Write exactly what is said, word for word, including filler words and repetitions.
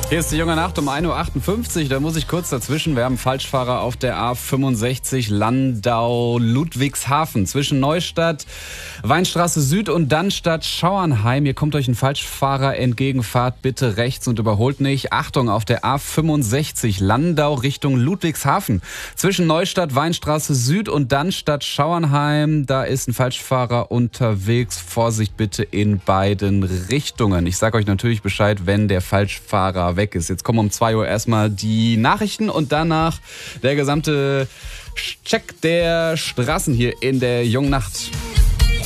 Hier ist die junge Nacht um ein Uhr achtundfünfzig. Da muss ich kurz dazwischen. Wir haben Falschfahrer auf der A fünfundsechzig Landau-Ludwigshafen zwischen Neustadt, Weinstraße Süd und Dannstadt Schauernheim. Hier kommt euch ein Falschfahrer entgegen. Fahrt bitte rechts und überholt nicht. Achtung, auf der A fünfundsechzig Landau Richtung Ludwigshafen zwischen Neustadt, Weinstraße Süd und Dannstadt Schauernheim. Da ist ein Falschfahrer unterwegs. Vorsicht bitte in beiden Richtungen. Ich sage euch natürlich Bescheid, wenn der Falschfahrer weg ist. Jetzt kommen um zwei Uhr erstmal die Nachrichten und danach der gesamte Check der Straßen hier in der jungen Nacht.